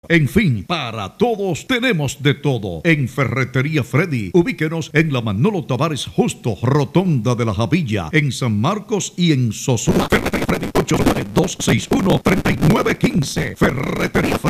En fin, para todos tenemos de todo. En Ferretería Freddy, ubíquenos en la Manolo Tavares Justo, Rotonda de la Javilla, en San Marcos y en Sosúa. Ferretería Freddy, 829-261-3915. Ferretería Freddy.